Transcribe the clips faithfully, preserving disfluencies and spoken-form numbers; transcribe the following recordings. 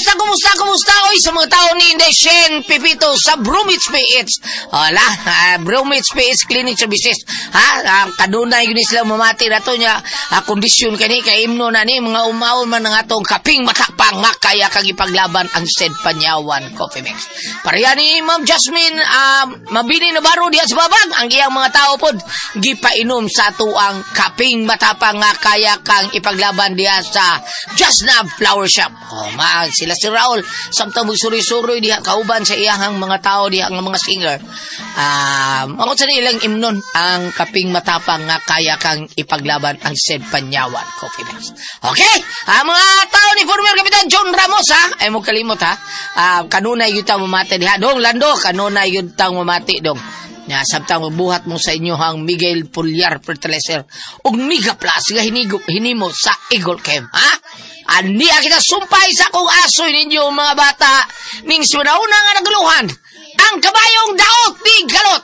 kumusta, kumusta, kumusta, oy, sa mga tao ni Indeshen Pipito sa Bromwich P H. Wala, uh, Bromwich P H Clinic Services. Ha, uh, kadunay yun sila mamati na to niya, uh, kondisyon kani, kay imno na ni, mga umawon man ng atong kaping matapang nga kaya kang ipaglaban ang said Panyawan Coffee Mix. Pareha ni Ma'am Jasmine, uh, mabini na baro diya sa babag, ang iyang mga tao pod, gipainom sa tuang kaping matapang nga kaya kang ipaglaban diya sa Just Now Flower Shop. Oh, ma, sila si Raul, samtang magsuri-suri diha, kauban sa iyahang mga tao diha, ang mga singer. Um, ako sa nilang imnon, ang kaping matapang nga kaya kang ipaglaban ang said Panyawan Coffee Mix. Okay, ang mga tao ni former Kapitan John Ramos, ha, ay mo kalimot, ha, uh, kanunay yun tang mamati diha, dong, Lando, kanunay yun tang mamati, dong. Nga, samtang mabuhat mo sa inyo ang Miguel Pulyar Fertilizer o Mega Plus nga hinigo, hinimo sa Eagle Chem, ha? Aniya kita sumpay sa kong asoy ninyo mga bata ning sunauna nga naguluhan ang kabayong daot ni Galot.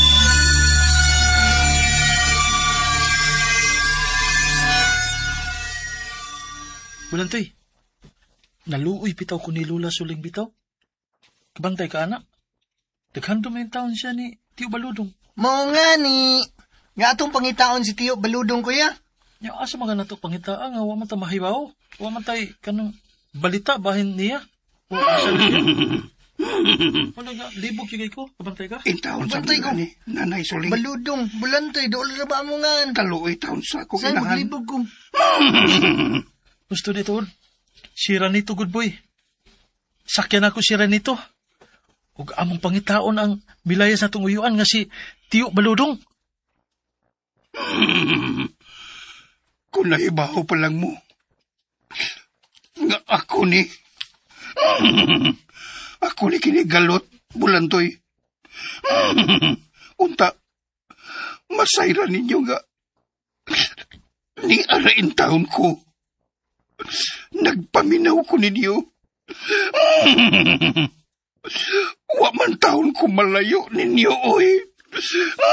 Bulantoy, naluoy bitaw ko ni Lula Suling bitaw. Kabantay ka, anak. Daghando may taon siya ni Tiyo Baludong. Mao nga ni, nga atong pangitaon si Tiyo Baludong kuya. Ya, asa mga nato pangitaan nga, waman ta mahibaw. Waman tay kanang balita bahin niya. O asa niya. Wala nga, libog sigay ko. Kabantay ka? Intaon sa Bantay ko. mga ni Nanay Suling. Baludong, bulantoy, dool na ba mo nga? Kaluoy taon sa akong Saan inahan. maglibog ko? Gusto nito, sira nito, good boy. Sakyan ako sira nito. Ug among pangitaon ang milayas na tunguyuan nga si Tiyo Baludong. Kung naibaho pa lang mo, nga ako ni, ako ni kinigalot, Bulantoy. Unta, masayra ninyo nga, ni arain taon ko, nagpaminaw ko ninyo. Wa man taon ko malayo ninyo, oy.